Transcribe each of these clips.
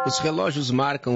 Os relógios marcam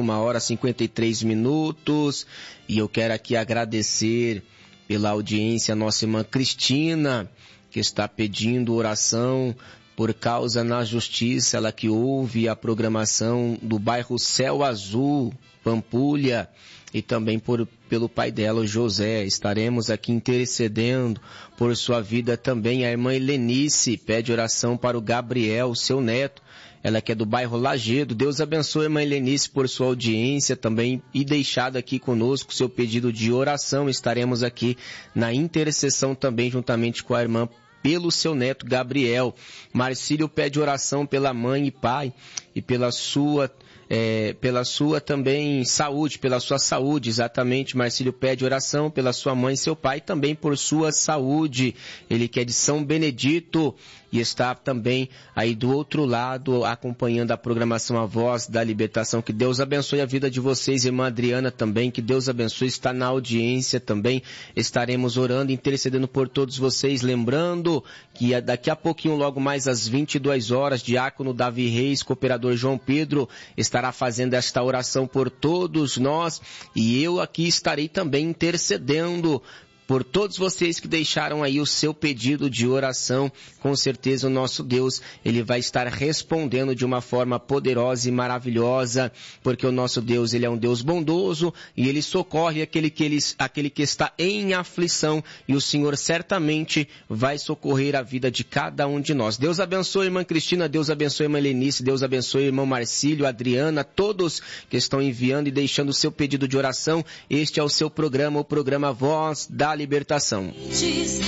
21h53 e eu quero aqui agradecer pela audiência a nossa irmã Cristina, que está pedindo oração por causa na justiça, ela que ouve a programação do bairro Céu Azul, Pampulha, e também pelo pai dela, o José. Estaremos aqui intercedendo por sua vida também. A irmã Helenice pede oração para o Gabriel, seu neto, ela que é do bairro Lagedo. Deus abençoe a irmã Helenice por sua audiência também e deixado aqui conosco seu pedido de oração. Estaremos aqui na intercessão também juntamente com a irmã pelo seu neto Gabriel. Marcílio pede oração pela mãe e pai e pela sua também saúde, pela sua saúde, exatamente. Marcílio pede oração pela sua mãe e seu pai, também por sua saúde. Ele que é de São Benedito e está também aí do outro lado acompanhando a programação A Voz da Libertação. Que Deus abençoe a vida de vocês, irmã Adriana também, que Deus abençoe, está na audiência também. Estaremos orando, intercedendo por todos vocês, lembrando que daqui a pouquinho, logo mais às 22 horas, diácono Davi Reis, cooperador João Pedro, estará fazendo esta oração por todos nós, e eu aqui estarei também intercedendo por todos vocês que deixaram aí o seu pedido de oração. Com certeza o nosso Deus, Ele vai estar respondendo de uma forma poderosa e maravilhosa, porque o nosso Deus, Ele é um Deus bondoso e Ele socorre aquele que está em aflição, e o Senhor certamente vai socorrer a vida de cada um de nós. Deus abençoe a irmã Cristina, Deus abençoe a irmã Helenice, Deus abençoe o irmão Marcílio, Adriana, todos que estão enviando e deixando o seu pedido de oração. Este é o seu programa, o programa Voz da Libertação.